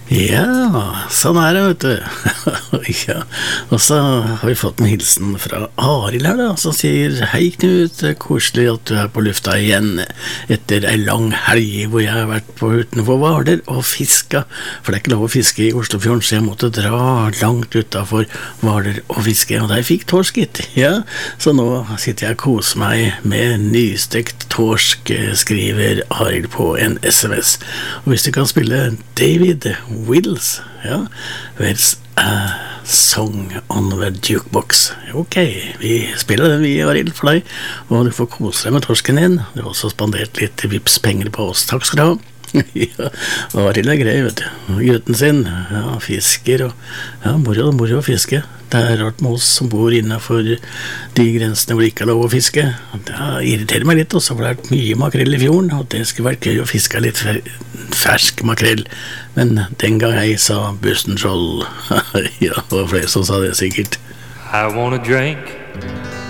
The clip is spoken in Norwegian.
Ja, sånn det, vet du. Ja. Og så har vi fått en hilsen fra Arild her, da, som sier: Hei Knut, det koselig at du på lufta igjen etter en lang helg hvor jeg har vært på utenfor Hvaler og fiska, for det er ikke lov å fiske i Oslofjorden, så jeg måtte dra langt utenfor Hvaler og fiske, og der fikk torsk, gitt. Ja, så nå sitter jeg og koser meg med nystekt torsk, skriver Arild på en SMS. Og hvis du kan spille David Wills, ja, Where's a Song on the Jukebox? Ok, vi spiller den, vi, Arild, for deg, og du får kose deg med torsken din. Du har også spandert litt Vipps-penger på oss. Takk skal du ha. Ja, Arild grei, vet du. Gutten sin, ja, fisker, og ja, moro å fiske. Det rart med oss som bor innenfor de grensene hvor det ikke lov å fiske. Det irriterer meg litt også, for det mye makrell i fjorden, og det skulle vært gøy å fiske litt fersk makrell. Men den gang jeg sa Bustenskjold, ja, det var flere som sa det sikkert. I want a drink